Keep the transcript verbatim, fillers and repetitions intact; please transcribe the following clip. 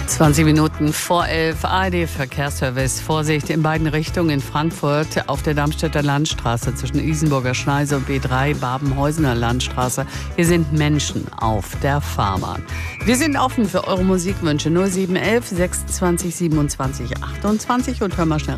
zwanzig Minuten vor elf, A R D-Verkehrsservice. Vorsicht in beiden Richtungen in Frankfurt auf der Darmstädter Landstraße zwischen Isenburger Schneise und B drei, Babenhäusener Landstraße. Hier sind Menschen auf der Fahrbahn. Wir sind offen für eure Musikwünsche null sieben eins eins sechsundzwanzig siebenundzwanzig achtundzwanzig und hör mal schnell